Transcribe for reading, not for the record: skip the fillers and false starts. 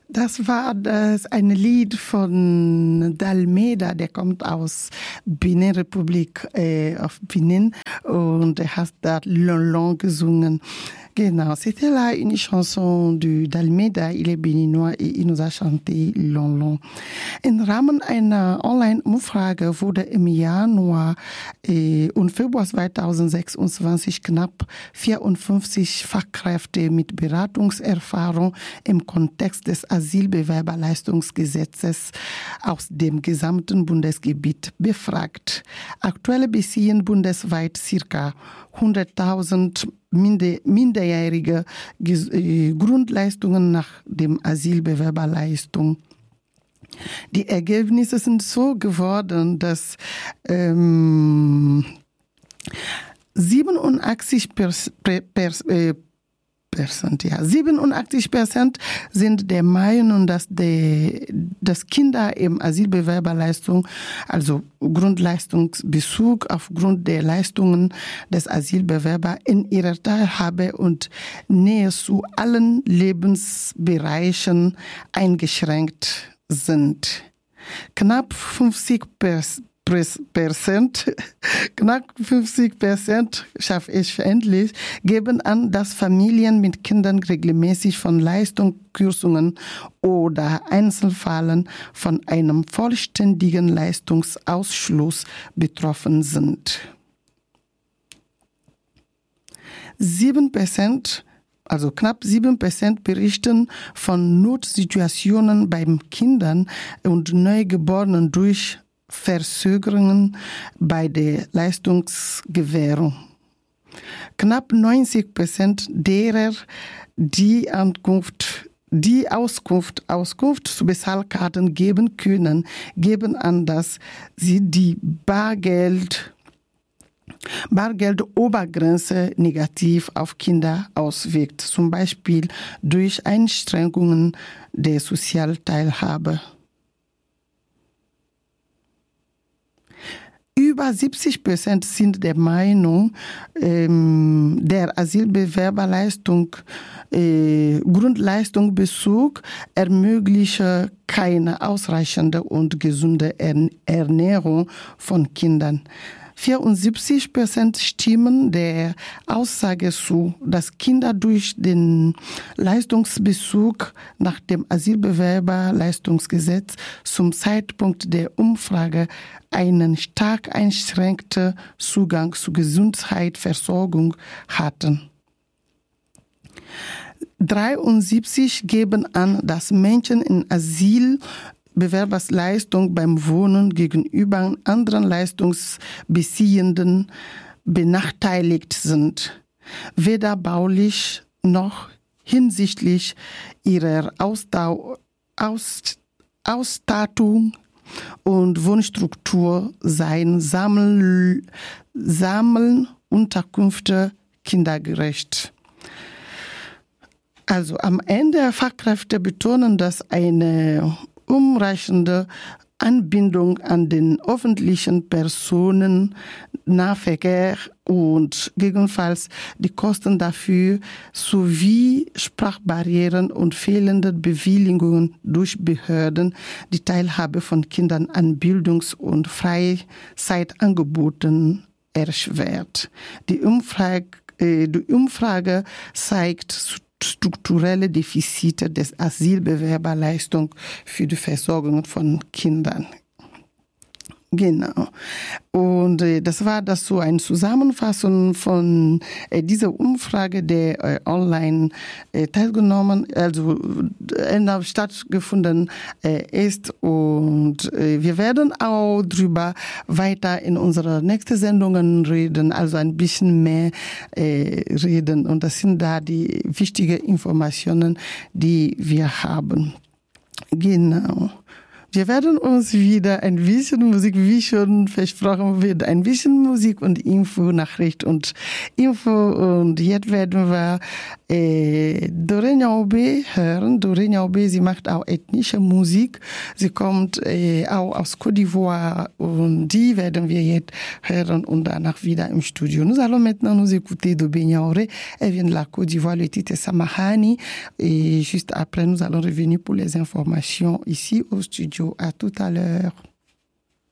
Das war ein Lied von D'Almeida, der kommt aus Benin Republik, auf Benin, und er hat da Lon gesungen. Genau, c'était là une chanson d'Almeida, il est béninois et il nous a chanté Lon. Im Rahmen einer Online-Umfrage wurde im Januar und Februar 2026 knapp 54 Fachkräfte mit Beratungserfahrung im Kontext des Asylbewerberleistungsgesetzes aus dem gesamten Bundesgebiet befragt. Aktuell beziehen bundesweit ca. 100.000 minderjährige Grundleistungen nach dem Asylbewerberleistung. Die Ergebnisse sind so geworden, dass 87% sind der Meinung, dass Kinder im Asylbewerberleistung, also Grundleistungsbezug aufgrund der Leistungen des Asylbewerbers in ihrer Teilhabe und Nähe zu allen Lebensbereichen eingeschränkt sind. Knapp 50%, schaffe ich endlich, geben an, dass Familien mit Kindern regelmäßig von Leistungskürzungen oder Einzelfällen von einem vollständigen Leistungsausschluss betroffen sind. 7%, also knapp 7% berichten von Notsituationen beim Kindern und Neugeborenen durch Verzögerungen bei der Leistungsgewährung. Knapp 90% derer, die Auskunft zu Bezahlkarten geben können, geben an, dass sie die Bargeldobergrenze negativ auf Kinder auswirkt, zum Beispiel durch Einschränkungen der Sozialteilhabe. Über 70% sind der Meinung, der Asylbewerberleistung, Grundleistungsbezug ermögliche keine ausreichende und gesunde Ernährung von Kindern. 74% stimmen der Aussage zu, dass Kinder durch den Leistungsbezug nach dem Asylbewerberleistungsgesetz zum Zeitpunkt der Umfrage einen stark eingeschränkten Zugang zu Gesundheitsversorgung hatten. 73 geben an, dass Menschen in Asylbewerberleistung beim Wohnen gegenüber anderen Leistungsbeziehenden benachteiligt sind, weder baulich noch hinsichtlich ihrer Ausstattung und Wohnstruktur seien Sammelunterkünfte kindergerecht. Also am Ende Fachkräfte betonen, dass eine umreichende Anbindung an den öffentlichen Personennahverkehr und gegebenenfalls die Kosten dafür sowie Sprachbarrieren und fehlende Bewilligungen durch Behörden die Teilhabe von Kindern an Bildungs- und Freizeitangeboten erschwert. Die Umfrage zeigt strukturelle Defizite des Asylbewerberleistung für die Versorgung von Kindern. Genau. Und das war das so eine Zusammenfassung von dieser Umfrage, der online stattgefunden ist. Und wir werden auch drüber weiter in unseren nächsten Sendungen reden, also ein bisschen mehr reden. Und das sind da die wichtigen Informationen, die wir haben. Genau. Wir werden uns wieder ein bisschen Musik, wie schon versprochen wird, ein bisschen Musik und Info, Nachricht und Info. Und jetzt werden wir Dore Nyaobe hören. Dore Nyaobe, sie macht auch ethnische Musik. Sie kommt auch aus Côte d'Ivoire und die werden wir jetzt hören und danach wieder im Studio. Nous allons maintenant nous écouter Dore Nyaobe. Elle vient de la Côte d'Ivoire, le titre est Samahani. Et juste après, nous allons revenir pour les informations ici au studio. À tout à l'heure.